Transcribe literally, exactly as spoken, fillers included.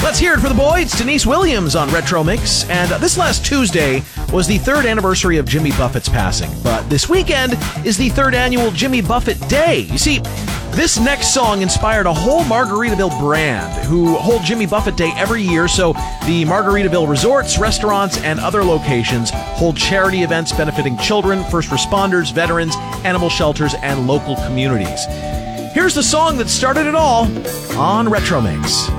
Let's hear it for the boy. It's Denise Williams on Retro Mix. And this last Tuesday was the third anniversary of Jimmy Buffett's passing. But this weekend is the third annual Jimmy Buffett Day. You see, this next song inspired a whole Margaritaville brand who hold Jimmy Buffett Day every year. So the Margaritaville resorts, restaurants, and other locations hold charity events benefiting children, first responders, veterans, animal shelters, and local communities. Here's the song that started it all on Retro Mix.